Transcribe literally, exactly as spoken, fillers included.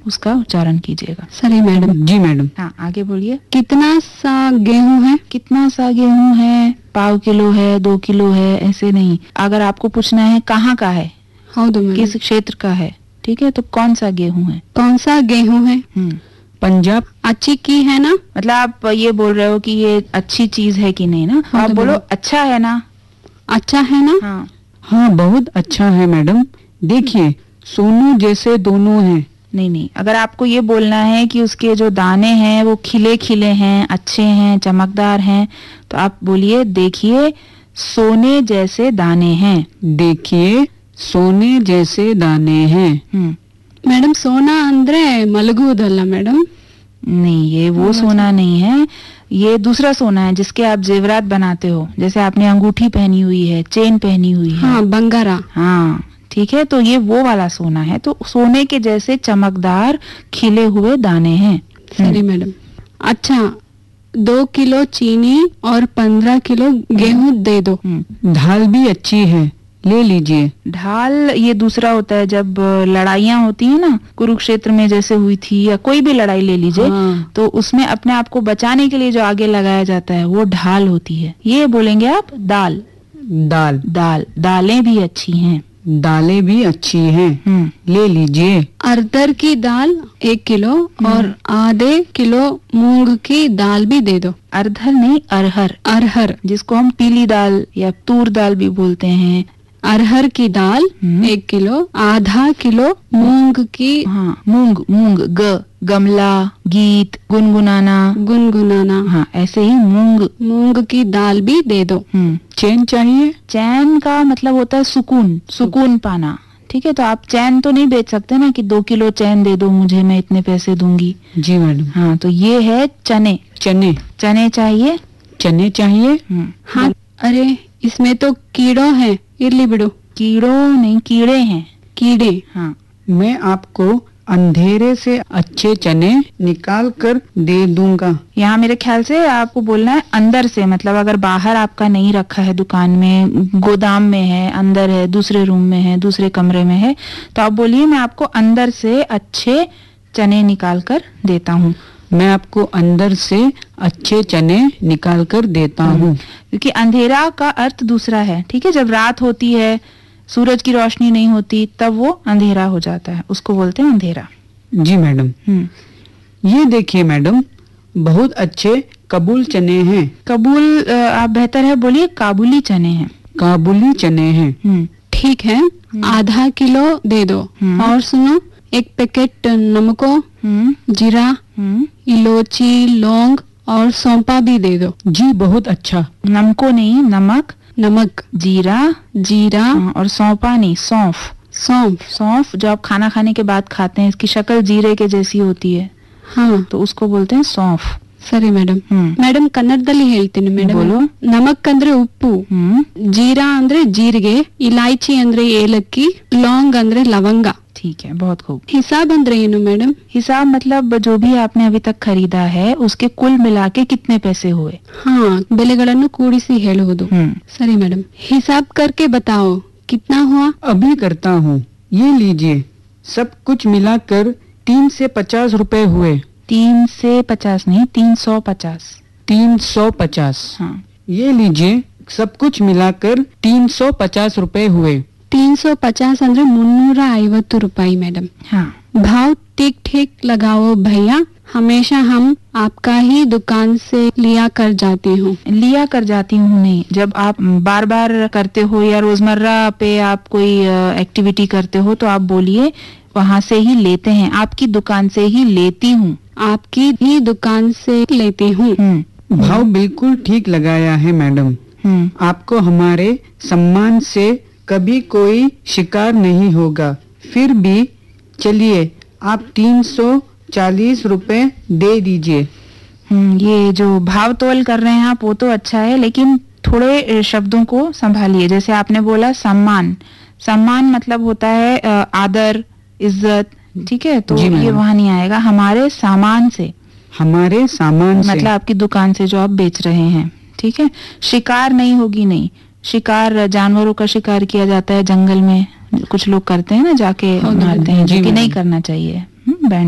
उसका उच्चारण कीजिएगा। सही मैडम। जी मैडम। हाँ, आगे बोलिए। कितना सा गेहूं है? कितना सा गेहूं है? पाव किलो है, दो किलो है, ऐसे नहीं। अगर आपको पूछना है कहाँ का है, हौद मैडम। किस क्षेत्र का है, ठीक है, तो कौन सा गेहूं है। कौन सा गेहूं है? हम्म पंजाब। अच्छी की है ना? मतलब आप ये बोल रहे हो कि ये अच्छी चीज है कि नहीं ना, हाँ, आप तो बोलो मैडम। अच्छा है ना। अच्छा है ना? हाँ, हाँ बहुत अच्छा है मैडम। देखिए सोनू जैसे दोनों हैं। नहीं नहीं, अगर आपको ये बोलना है कि उसके जो दाने हैं वो खिले खिले हैं, अच्छे हैं, चमकदार हैं, तो आप बोलिए देखिए सोने जैसे दाने हैं। देखिए सोने जैसे दाने हैं। हम्म ಮೇಡಮ್ ಸೋನಾ ಅಂದ್ರೆ ಮಲಗುವುದಲ್ಲ ಮೇಡಮ್? नहीं, ये वो हाँ, सोना नहीं है, ये दूसरा सोना है जिसके आप जेवरात बनाते हो, जैसे आपने अंगूठी पहनी हुई है, चेन पहनी हुई है। हाँ ಬಂಗಾರ। हाँ ठीक है, तो ये वो वाला सोना है, तो सोने के जैसे चमकदार खिले हुए दाने हैं। सही मैडम। अच्छा, दो किलो चीनी और पंद्रह किलो गेहूं दे दो। हम्म, दाल भी अच्छी है, ले लीजिए। ढाल ये दूसरा होता है, जब लड़ाइयाँ होती है ना, कुरुक्षेत्र में जैसे हुई थी, या कोई भी लड़ाई ले लीजिए, हाँ। तो उसमें अपने आप को बचाने के लिए जो आगे लगाया जाता है वो ढाल होती है। ये बोलेंगे आप दाल। दाल। दाल, दालें भी अच्छी हैं। दालें भी अच्छी हैं, हम्म ले लीजिए। अरदर की दाल एक किलो और आधे किलो मूंग की दाल भी दे दो। अरहर नहीं, अरहर, अरहर। जिसको हम पीली दाल या तूर दाल भी बोलते हैं। अरहर की दाल हम्म। एक किलो, आधा किलो मूंग की हाँ, मूंग, मूंग, ग, गमला, गीत, गुनगुनाना। गुनगुनाना। हाँ, ऐसे ही मूंग। मूंग की दाल भी दे दो। हम्म चैन चाहिए? चैन का मतलब होता है सुकून, सुकून पाना, ठीक है, तो आप चैन तो नहीं बेच सकते ना कि दो किलो चैन दे दो मुझे, मैं इतने पैसे दूंगी। जी मैडम। हाँ, तो ये है चने। चने। चने चाहिए। चने चाहिए। हम्म हाँ, अरे इसमें तो कीड़ो है, इरली बिड़ो। कीड़ों नहीं, कीड़े हैं। कीड़े। हाँ, मैं आपको अंधेरे से अच्छे चने निकाल कर दे दूंगा। यहाँ मेरे ख्याल से आपको बोलना है अंदर से, मतलब अगर बाहर आपका नहीं रखा है, दुकान में, गोदाम में है, अंदर है, दूसरे रूम में है, दूसरे कमरे में है, तो आप बोलिए मैं आपको अंदर से अच्छे चने निकाल कर देता हूँ। मैं आपको अंदर से अच्छे चने निकाल कर देता हूँ। क्योंकि अंधेरा का अर्थ दूसरा है, ठीक है, जब रात होती है, सूरज की रोशनी नहीं होती, तब वो अंधेरा हो जाता है, उसको बोलते हैं अंधेरा। जी मैडम। हम्म ये देखिए मैडम, बहुत अच्छे कबूल चने हैं। कबूल, अ, आप बेहतर है बोलिए काबुली चने हैं। काबुली चने हैं। हम्म ठीक है, आधा किलो दे दो। हम्म। और सुनो, एक पैकेट नमको, हम्म जीरा, हम्म इलायची, लौंग और सौंपा भी दे दो। जी बहुत अच्छा। नमको नहीं, नमक, नमक, जीरा, जीरा, हाँ, और सौंपा नहीं, सौंफ। सौंफ। सौंफ जो आप खाना खाने के बाद खाते हैं, इसकी शक्ल जीरे के जैसी होती है, हाँ तो उसको बोलते हैं सौंफ। ಸರಿ ಮೇಡಮ್. ಹ್ಮ್ ಮೇಡಮ್ ಕನ್ನಡದಲ್ಲಿ ಹೇಳ್ತೀನಿ ಮೇಡಮ್. ಬೋಲು. ನಮಕ್ ಅಂದ್ರೆ ಉಪ್ಪು, ಹ್ಮ್ ಜೀರಾ ಅಂದ್ರೆ ಜೀರಿಗೆ, ಇಲಾಯ್ಚಿ ಅಂದ್ರೆ ಏಲಕ್ಕಿ, लौंग ಅಂದ್ರೆ ಲವಂಗ. ठीक है, बहुत खूब। हिसाब ಅಂದ್ರೆ ಏನು ಮೇಡಮ್? हिसाब मतलब जो भी आपने अभी तक खरीदा है उसके कुल मिला के कितने पैसे हुए। ಹಾ, ಬೆಲೆಗಳನ್ನು ಕೂಡಿಸಿ ಹೇಳುವುದು. हम्म सही मैडम, हिसाब करके बताओ कितना हुआ? अभी करता हूँ, ये लीजिए। सब कुछ मिलाकर तीन से पचास रुपए हुए। तीन से पचास नहीं, तीन सौ पचास। तीन सौ पचास। हाँ, ये लीजिए, सब कुछ मिलाकर तीन सौ पचास रुपए हुए। तीन सौ पचास ಅಂದ್ರೆ ಮುನ್ನೂರ ಐವತ್ತು ರೂಪಾಯಿ मैडम. हाँ, भाव ठीक ठीक लगाओ भैया, हमेशा हम आपका ही दुकान से लिया कर जाती हूँ. लिया कर जाती हूँ नहीं, जब आप बार बार करते हो या रोजमर्रा पे आप कोई एक्टिविटी करते हो तो आप बोलिए वहाँ से ही लेते हैं, आपकी दुकान से ही लेती हूँ। आपकी ही दुकान से लेती हूँ. हम्म भाव बिल्कुल ठीक लगाया है मैडम। हम्म आपको हमारे सम्मान से कभी कोई शिकार नहीं होगा। फिर भी चलिए आप तीन सौ चालीस रुपए दे दीजिए। हम्म ये जो भाव तोल कर रहे हैं आप वो तो अच्छा है, लेकिन थोड़े शब्दों को संभालिए। जैसे आपने बोला सम्मान, सम्मान मतलब होता है अ, आदर, इज्जत, ठीक है, तो जी मैडम। ये वहाँ नहीं आएगा। हमारे सामान से हमारे सामान से मतलब आपकी दुकान से जो आप बेच रहे हैं, ठीक है। शिकार नहीं होगी, नहीं, शिकार जानवरों का शिकार किया जाता है जंगल में, कुछ लोग करते हैं ना, जाके हाँ, मारते हैं, जी जो कि मैडम। नहीं करना चाहिए। हम्म, बैंड